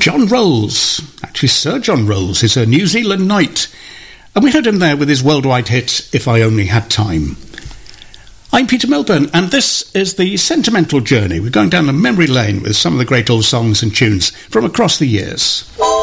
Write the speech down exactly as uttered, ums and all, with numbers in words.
John Rolls, actually Sir John Rolls, is a New Zealand knight, and we heard him there with his worldwide hit, If I Only Had Time. I'm Peter Milburn, and this is the Sentimental Journey. We're going down a memory lane with some of the great old songs and tunes from across the years.